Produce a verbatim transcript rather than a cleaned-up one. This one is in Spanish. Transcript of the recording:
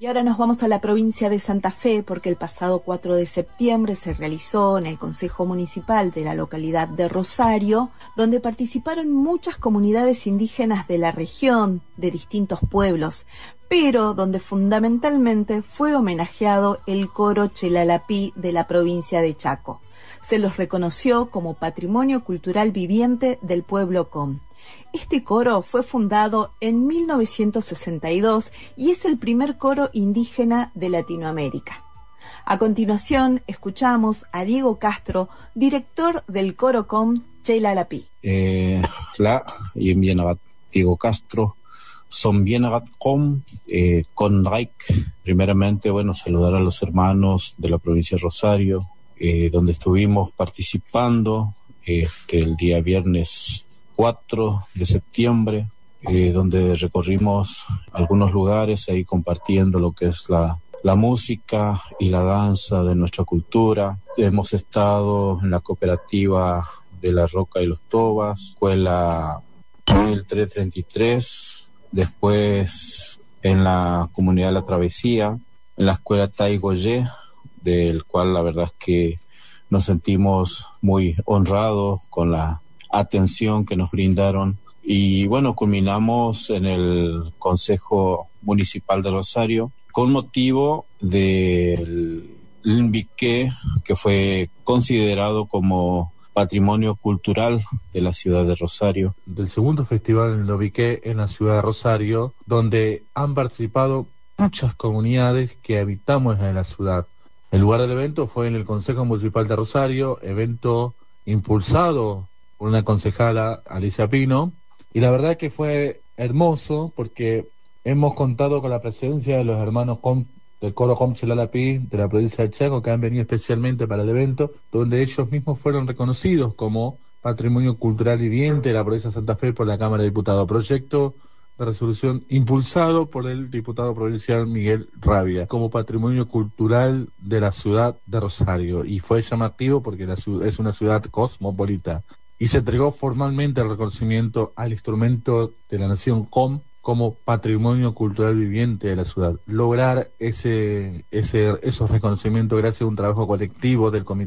Y ahora nos vamos a la provincia de Santa Fe porque el pasado cuatro de septiembre se realizó en el Consejo Municipal de la localidad de Rosario, donde participaron muchas comunidades indígenas de la región, de distintos pueblos, pero donde fundamentalmente fue homenajeado el coro Chelalapí de la provincia de Chaco. Se los reconoció como Patrimonio Cultural Viviente del pueblo Com. Este coro fue fundado en mil novecientos sesenta y dos y es el primer coro indígena de Latinoamérica. A continuación, escuchamos a Diego Castro, director del coro Com Chelalapí. Eh, la y bien Diego Castro, son bien Com, eh, con Drake. Primeramente, bueno, saludar a los hermanos de la provincia de Rosario, eh, donde estuvimos participando este, el día viernes cuatro de septiembre, eh, donde recorrimos algunos lugares ahí compartiendo lo que es la, la música y la danza de nuestra cultura. Hemos estado en la cooperativa de La Roca y los Tobas, escuela mil trescientos treinta y tres, después en la comunidad de La Travesía, en la escuela Taigoye, del cual la verdad es que nos sentimos muy honrados con la atención que nos brindaron. Y bueno, culminamos en el Consejo Municipal de Rosario con motivo del Lmbiqué, que fue considerado como Patrimonio Cultural de la ciudad de Rosario. Del segundo festival Lmbiqué en la ciudad de Rosario, donde han participado muchas comunidades que habitamos en la ciudad. El lugar del evento fue en el Consejo Municipal de Rosario, evento impulsado por una concejala, Alicia Pino, y la verdad que fue hermoso porque hemos contado con la presencia de los hermanos Com, del coro Com Chelalapí de la provincia de Chaco, que han venido especialmente para el evento, donde ellos mismos fueron reconocidos como Patrimonio Cultural Viviente de la provincia de Santa Fe por la Cámara de Diputados. Proyecto de resolución impulsado por el diputado provincial Miguel Rabia como Patrimonio Cultural de la ciudad de Rosario, y fue llamativo porque la ciudad es una ciudad cosmopolita, y se entregó formalmente el reconocimiento al instrumento de la nación Com como Patrimonio Cultural Viviente de la ciudad. Lograr ese, ese, esos reconocimientos gracias a un trabajo colectivo del Comité